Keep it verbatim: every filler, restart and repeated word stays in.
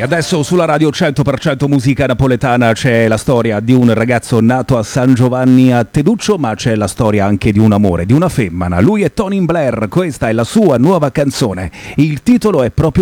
Adesso sulla radio cento per cento musica napoletana c'è la storia di un ragazzo nato a San Giovanni a Teduccio, ma c'è la storia anche di un amore, di una femmina. Lui è Tony Blair, questa è la sua nuova canzone. Il titolo è proprio